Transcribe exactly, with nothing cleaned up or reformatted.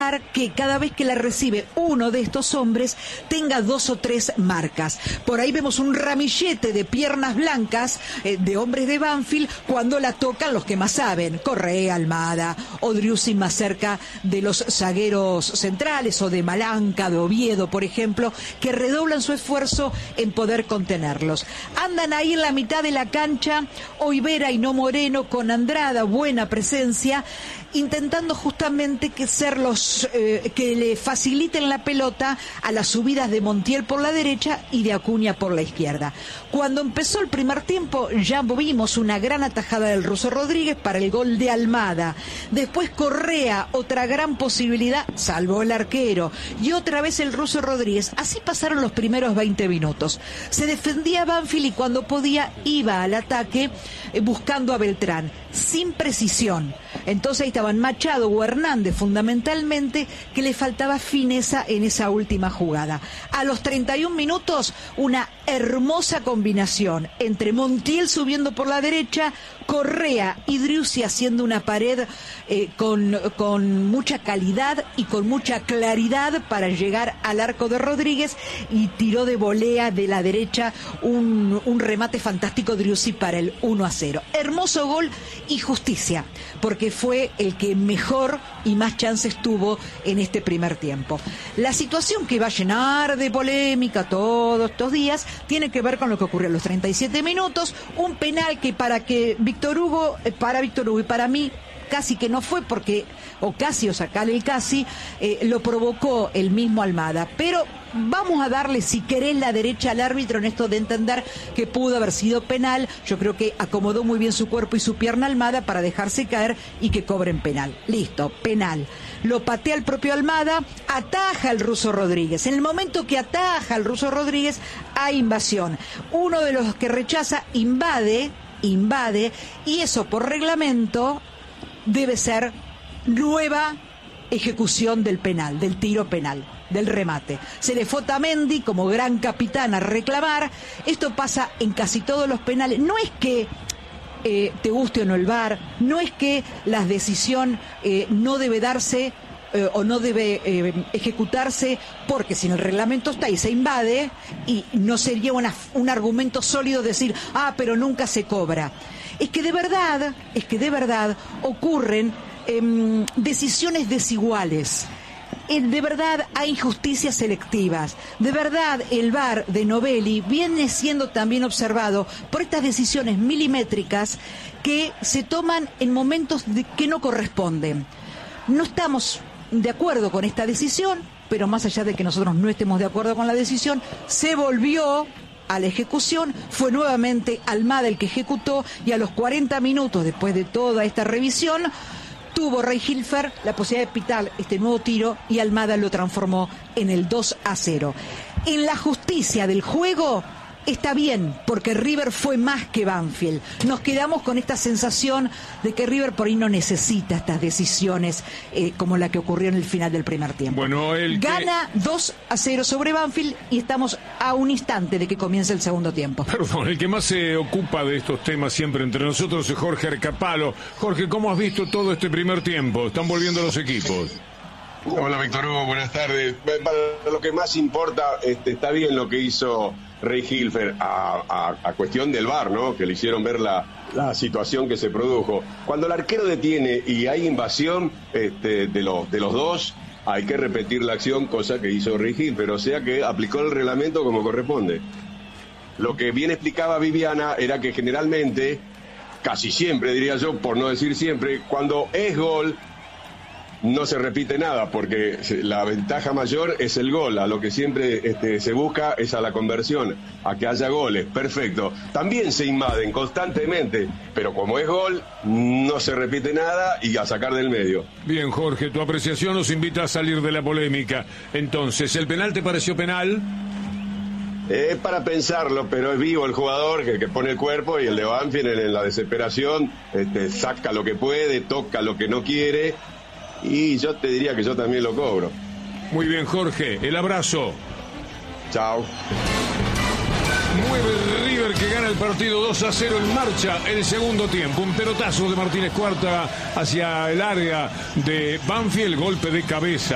pasar que cada vez que la recibe uno de estos hombres tenga dos o tres marcas. Por ahí vemos un ramillete de piernas blancas eh, de hombres de Banfield cuando la tocan los que más saben, Correa, Almada o Driussi más cerca de los zagueros centrales o de Malanca, de Oviedo, por ejemplo, que redoblan su esfuerzo en poder contenerlos. Andan ahí en la mitad de la cancha, Olivera y no Moreno, con Andrada, buena presencia, intentando justamente que ser los eh, que le faciliten la pelota a las subidas de Montiel por la derecha y de Acuña por la izquierda. Cuando empezó el primer tiempo ya vimos una gran atajada del Ruso Rodríguez para el gol de Almada. Después Correa, otra gran posibilidad, salvó el arquero, y otra vez el Ruso Rodríguez. Así pasaron los primeros veinte minutos. Se defendía Banfield y cuando podía iba al ataque eh, buscando a Beltrán, sin precisión. Entonces ahí estaban Machado o Hernández fundamentalmente, que le faltaba fineza en esa última jugada. A los treinta y un minutos, una hermosa combinación entre Montiel subiendo por la derecha, Correa y Driussi haciendo una pared eh, con, con mucha calidad y con mucha claridad para llegar al arco de Rodríguez, y tiró de volea de la derecha un, un remate fantástico Driussi para el uno a cero. Hermoso gol y justicia, porque fue el que mejor y más chances tuvo en este primer tiempo. La situación que va a llenar de polémica todos estos días tiene que ver con lo que ocurrió a los treinta y siete minutos, un penal que para que Víctor Hugo, para Víctor Hugo y para mí casi que no fue, porque, o casi, o sacarle el casi, eh, lo provocó el mismo Almada. Pero vamos a darle, si querés, la derecha al árbitro en esto de entender que pudo haber sido penal. Yo creo que acomodó muy bien su cuerpo y su pierna Almada para dejarse caer y que cobren penal. Listo, penal. Lo patea el propio Almada, ataja al Ruso Rodríguez. En el momento que ataja al Ruso Rodríguez, hay invasión. Uno de los que rechaza invade, invade, y eso por reglamento debe ser nueva ejecución del penal, del tiro penal, del remate. Se le fue Otamendi como gran capitán a reclamar. Esto pasa en casi todos los penales. No es que eh, te guste o no el V A R, no es que la decisión eh, no debe darse eh, o no debe eh, ejecutarse porque si en el reglamento está y se invade, y no sería una, un argumento sólido decir, ah, pero nunca se cobra. Es que de verdad, es que de verdad ocurren eh, decisiones desiguales. Eh, de verdad hay injusticias selectivas. De verdad el V A R de Novelli viene siendo también observado por estas decisiones milimétricas que se toman en momentos de, que no corresponden. No estamos de acuerdo con esta decisión, pero más allá de que nosotros no estemos de acuerdo con la decisión, se volvió a la ejecución, fue nuevamente Almada el que ejecutó, y a los cuarenta minutos después de toda esta revisión tuvo Reinhilfer la posibilidad de pitar este nuevo tiro y Almada lo transformó en el dos a cero. En la justicia del juego está bien, porque River fue más que Banfield. Nos quedamos con esta sensación de que River por ahí no necesita estas decisiones eh, como la que ocurrió en el final del primer tiempo. Bueno, el que... Gana dos a cero sobre Banfield y estamos a un instante de que comience el segundo tiempo. Perdón, el que más se ocupa de estos temas siempre entre nosotros es Jorge Arcapalo. Jorge, ¿cómo has visto todo este primer tiempo? Están volviendo los equipos. Hola, Víctor Hugo, buenas tardes. Para lo que más importa, este, está bien lo que hizo Reinhilfer a, a, a cuestión del V A R, ¿no? Que le hicieron ver la, la situación que se produjo. Cuando el arquero detiene y hay invasión este, de, los, de los dos, hay que repetir la acción, cosa que hizo Reinhilfer, o sea que aplicó el reglamento como corresponde. Lo que bien explicaba Viviana era que generalmente, casi siempre diría yo, por no decir siempre, cuando es gol, no se repite nada, porque la ventaja mayor es el gol. A lo que siempre este, se busca es a la conversión, a que haya goles. Perfecto. También se invaden constantemente, pero como es gol, no se repite nada y a sacar del medio. Bien, Jorge, tu apreciación nos invita a salir de la polémica. Entonces, ¿el penal te pareció penal? Es para pensarlo, pero es vivo el jugador que, que pone el cuerpo, y el de Banfield en la desesperación este, saca lo que puede, toca lo que no quiere. Y yo te diría que yo también lo cobro. Muy bien, Jorge, el abrazo. Chao. Mueve River, que gana el partido dos a cero, en marcha el segundo tiempo. Un pelotazo de Martínez Cuarta hacia el área de Banfield, golpe de cabeza.